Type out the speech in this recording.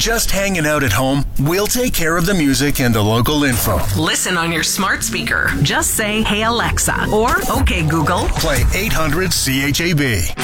Just hanging out at home? We'll take care of the music and the local info. Listen on your smart speaker. Just say, "Hey Alexa," or "Okay Google." Play 800 CHAB.